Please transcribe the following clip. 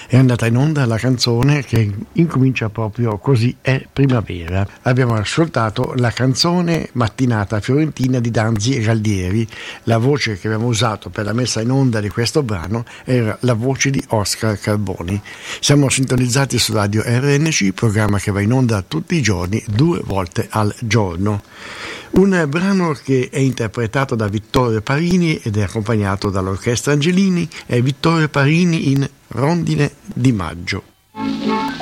È andata in onda la canzone che incomincia proprio così, è primavera. Abbiamo ascoltato la canzone Mattinata fiorentina di Danzi e Galdieri. La voce che abbiamo usato per la messa in onda di questo brano era la voce di Oscar Carboni. Siamo sintonizzati su Radio RNC, programma che va in onda tutti i giorni, 2 volte al giorno. Un brano che è interpretato da Vittorio Parini ed è accompagnato dall'Orchestra Angelini, è Vittorio Parini in Rondine di maggio.